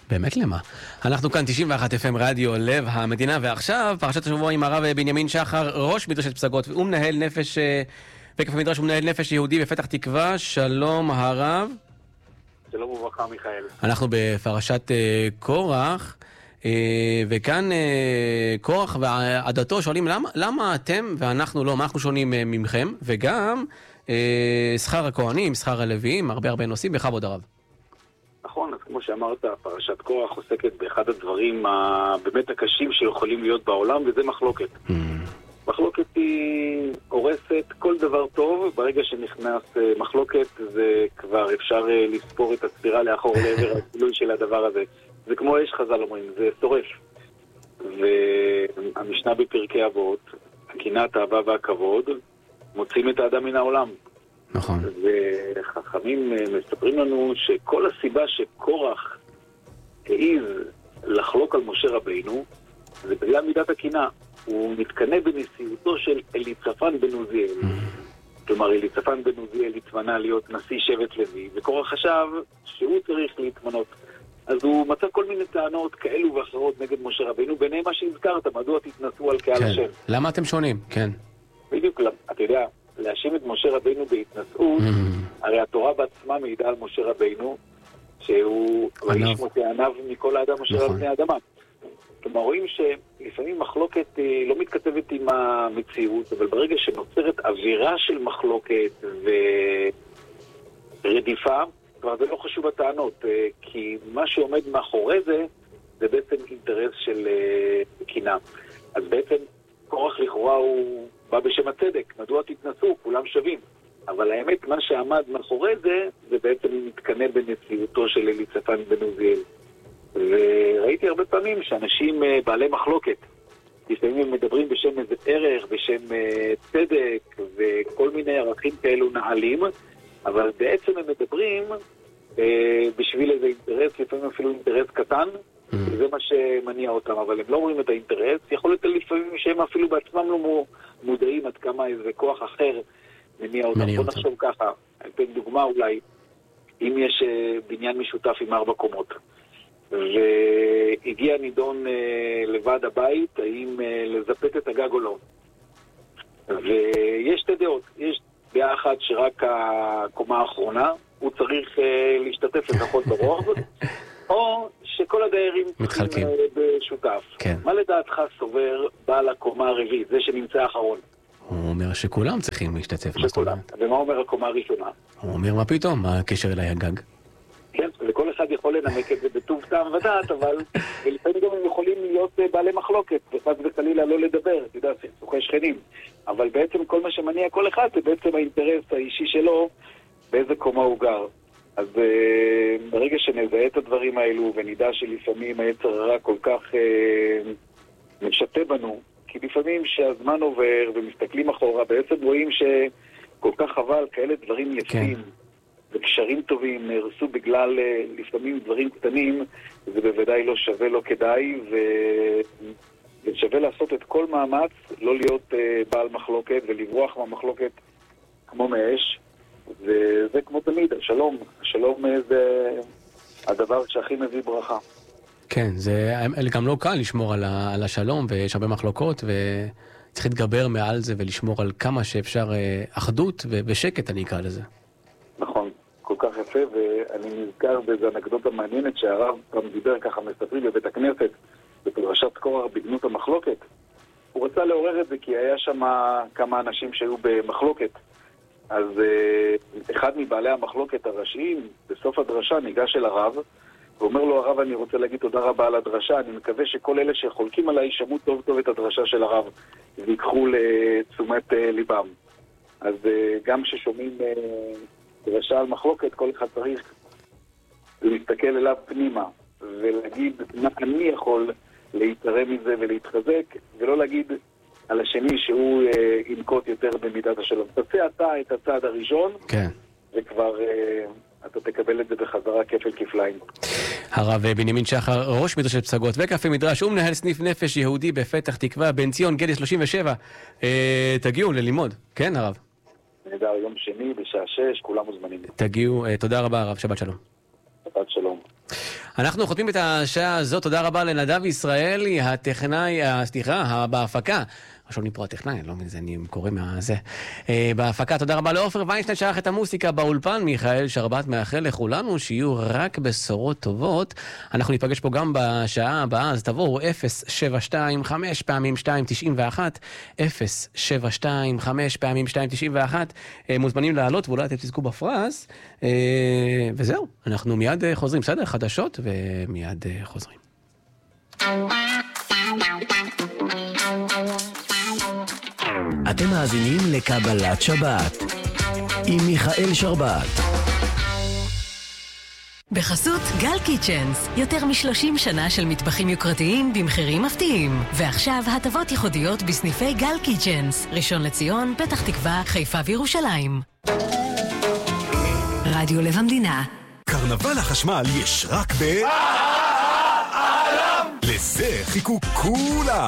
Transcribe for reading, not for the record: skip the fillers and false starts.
באמת למה? אנחנו כאן 91 FM רדיו לב המדינה, ועכשיו פרשת השבוע עם הרב בנימין שחר, ראש מדרשת פסגות ומנהל נפש וקפה מדרש ומנהל נפש יהודי בפתח תקווה. שלום הרב. שלום וברכה מיכאל. אנחנו בפרשת קורח, וכאן קורח ועדתו שואלים למה אתם ואנחנו לא, מה אנחנו שונים ממכם, וגם שכר הכהנים, שכר הלוויים, הרבה נושאים. בכבוד הרב. נכון, אז כמו שאמרת, פרשת קורח עוסקת באחד הדברים באמת הקשים שיכולים להיות בעולם, וזה מחלוקת. מחלוקת היא הורסת כל דבר טוב. ברגע שנכנס מחלוקת, זה כבר אפשר לספור את הספירה לאחור לעבר הגילוי של הדבר הזה. זה כמו אש, חז"ל אומרים, זה שורף. והמשנה בפרקי אבות, הקנאה, התאווה והכבוד, מוצאים את האדם מן העולם. נכון. וחכמים מספרים לנו שכל הסיבה שקורח העז לחלוק על משה רבינו זה בגלל מידת הקנאה. הוא מתקנא בנשיאותו של אליצפן בן עוזיאל. כלומר, אליצפן בן עוזיאל התמנה להיות נשיא שבט לוי, וקורח חשב שהוא צריך להתמנות. אז הוא מצא כל מיני טענות כאלו ואחרות נגד משה רבינו, ביניהם מה שהזכרת, מדוע תתנסו על קהל השם. למה אתם שונים? כן. בדיוק, אתה יודע, להאשים את משה רבינו בהתנשאות, הרי התורה בעצמה מעידה על משה רבינו, שהוא איש מוטה עניו מכל האדם אשר על פני האדמה. כלומר, רואים שלפעמים מחלוקת לא מתכתבת עם המציאות, אבל ברגע שנוצרת אווירה של מחלוקת ורדיפה, כבר זה לא חשוב הטענות, כי מה שעומד מאחורי זה, זה בעצם אינטרס של קנאה. אז בעצם קורח לכאורה הוא בא בשם הצדק, מדוע תתנסו, כולם שווים. אבל האמת, מה שעמד מאחורי זה, זה בעצם מתקנא בנשיאותו של אליצפן בן עוזיאל. וראיתי הרבה פעמים שאנשים בעלי מחלוקת, לפעמים הם מדברים בשם איזה ערך, בשם צדק, וכל מיני ערכים כאלו נעלים, אבל בעצם הם מדברים בשביל איזה אינטרס, לפעמים אפילו אינטרס קטן, וזה מה שמניע אותם, אבל הם לא רואים את האינטרס. יכול להיות לפעמים שהם אפילו בעצמם לא מודעים עד כמה איזה כוח אחר מניע אותם. בוא נחשוב ככה, אתן דוגמה אולי, אם יש בניין משותף עם 4 קומות, והגיע נידון לוועד הבית, האם לזפת את הגג או לא. ויש שתי דעות, יש דעה אחת שרק הקומה האחרונה, הוא צריך להשתתף לפחות ברוב, או שכל הדיירים מתחלקים בשותף. כן. מה לדעתך סובר בעל הקומה הרביעית, זה שנמצא האחרון? הוא אומר שכולם צריכים להשתתף. שכולם. ומה אומר הקומה הראשונה? הוא אומר מה פתאום, מה הקשר אליי הגג? כן, וכל אחד יכול לנמק את זה בטוב טעם ודעת, אבל לפעמים גם הם יכולים להיות בעלי מחלוקת, וחד וחלילה לא לדבר, אתה יודע, סכסוכי שכנים. אבל בעצם כל מה שמניע כל אחד זה בעצם האינטרס האישי שלו, באיזה קומה הוא גר. אז ברגע שנזהה את הדברים האלו, ונדע שלפעמים היצר הרע כל כך משתה בנו, כי לפעמים שהזמן עובר ומסתכלים אחורה, בעצם רואים שכל כך חבל כאלה דברים יפים, כן. וקשרים טובים נהרסו בגלל לפעמים דברים קטנים, זה בוודאי לא שווה, לא כדאי, ושווה לעשות את כל מאמץ, לא להיות בעל מחלוקת ולברוח מהמחלוקת כמו מאש, וזה כמו תמיד, השלום זה הדבר שהכי מביא ברכה. כן, זה גם לא קל לשמור על השלום, ויש הרבה מחלוקות, וצריך להתגבר מעל זה ולשמור על כמה שאפשר אחדות ושקט, אני אקרא לזה. נכון, כל כך יפה, ואני נזכר באיזו אנקדוטה מעניינת שהרב גם דיבר ככה מספרים בבית הכנסת, בפרשת קורח בגנות המחלוקת. הוא רצה לעורר את זה כי היה שם כמה אנשים שהיו במחלוקת. אז אחד מבעלי המחלוקת הראשיים, בסוף הדרשה ניגש אל הרב, ואומר לו, הרב, אני רוצה להגיד תודה רבה על הדרשה, אני מקווה שכל אלה שחולקים עליי שמעו טוב טוב את הדרשה של הרב, ויקחו לתשומת ליבם. אז גם כששומעים דרשה על מחלוקת, כל אחד צריך להסתכל אליו פנימה, ולהגיד מה אני יכול להתערם מזה ולהתחזק, ולא להגיד על השני שהוא ינקוט יותר במידת השלום. תעשה אתה את הצעד הראשון, כן. וכבר אתה תקבל את זה בחזרה כפל כפליים. הרב בנימין שחר, ראש מדרשת פסגות וקפה מדרש ומנהל סניף נפש יהודי בפתח תקווה, בן ציון גדי 37. תגיעו ללמוד, כן הרב? נדע יום שני בשעה 6, כולם מוזמנים. תגיעו, תודה רבה הרב, שבת שלום. שבת שלום. אנחנו חותמים את השעה הזאת, תודה רבה לנדב ישראלי, הטכנאי, בהפקה. שומעים פה הטכנאי, לא מבין זה, אני קורא מהזה. בהפקה, תודה רבה לאופר ויינשטיין שערך את המוסיקה באולפן, מיכאל שרבט מאחל לכולנו שיהיו רק בשורות טובות. אנחנו ניפגש פה גם בשעה הבאה, אז תבואו 072 5 פעמים 291, 072 5 פעמים 291, מוזמנים לעלות ואולי אתם תזכו בפרס, וזהו, אנחנו מיד חוזרים, בסדר? חדשות ומיד חוזרים. אתם מאזינים לקבלת שבת עם מיכאל שרבט. בחסות גל קיצ'נס, יותר מ-30 שנה של מטבחים יוקרתיים במחירים מפתיעים. ועכשיו הטבות ייחודיות בסניפי גל קיצ'נס, ראשון לציון, פתח תקווה, חיפה וירושלים. רדיו לב המדינה. קרנבל החשמל יש רק לזה חיכו כולם.